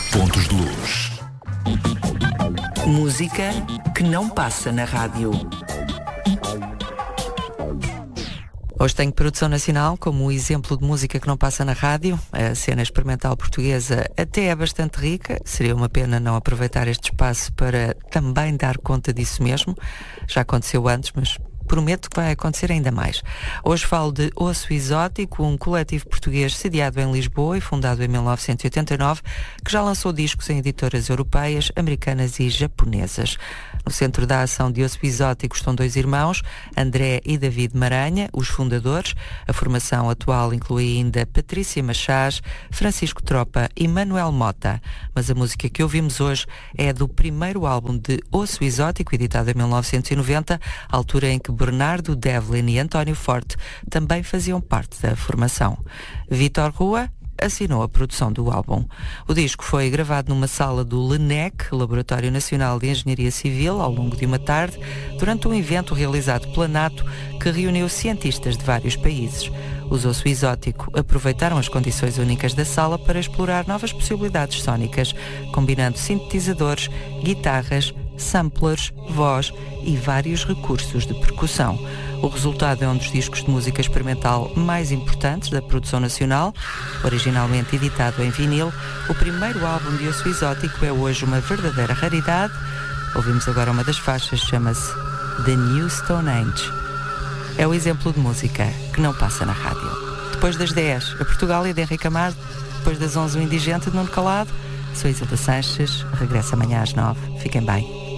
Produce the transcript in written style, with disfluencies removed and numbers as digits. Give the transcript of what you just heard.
Pontos de Luz. Música que não passa na rádio. Hoje tenho produção nacional como exemplo de música que não passa na rádio. A cena experimental portuguesa até é bastante rica. Seria uma pena não aproveitar este espaço para também dar conta disso mesmo. Já aconteceu antes, mas prometo que vai acontecer ainda mais. Hoje falo de Osso Exótico, um coletivo português sediado em Lisboa e fundado em 1989, que já lançou discos em editoras europeias, americanas e japonesas. No centro da ação de Osso Exótico estão dois irmãos, André e David Maranha, os fundadores. A formação atual inclui ainda Patrícia Machás, Francisco Tropa e Manuel Mota. Mas a música que ouvimos hoje é do primeiro álbum de Osso Exótico, editado em 1990, altura em que Bernardo Devlin e António Forte também faziam parte da formação. Vítor Rua assinou a produção do álbum. O disco foi gravado numa sala do LENEC, Laboratório Nacional de Engenharia Civil, ao longo de uma tarde, durante um evento realizado pela NATO que reuniu cientistas de vários países. Os Osso Exótico aproveitaram as condições únicas da sala para explorar novas possibilidades sónicas, combinando sintetizadores, guitarras, samplers, voz e vários recursos de percussão. O resultado é um dos discos de música experimental mais importantes da produção nacional. Originalmente editado em vinil, o primeiro álbum de Osso Exótico é hoje uma verdadeira raridade. Ouvimos agora uma das faixas, chama-se The New Stone Age. É o exemplo de música que não passa na rádio. Depois das 10, a Portugália de Henrique Amado. Depois das 11, o Indigente de Nuno Calado. Sou Isilda Sanches, regresso amanhã às 9. Fiquem bem.